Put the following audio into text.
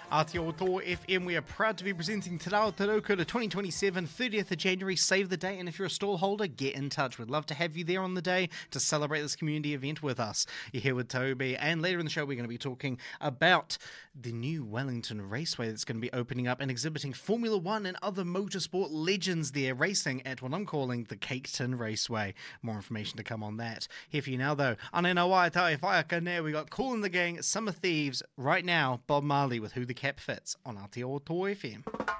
Aotearoa FM, we are proud to be presenting Te Rao Te Raukura 2027, 30th of January. Save the date, and if you're a stall holder, get in touch. We'd love to have you there on the day to celebrate this community event with us. You're here with Toby, and later in the show we're going to be talking about the new Wellington Raceway that's going to be opening up and exhibiting Formula One and other motorsport legends there, racing at what I'm calling the Cake Tin Raceway. More information to come on that. Here for you now, though. Anena wai tae whaiaka ne. We got Kool and the Gang, Summer Thieves. Right now, Bob Marley with Who the Cap Fits on Aotearoa FM.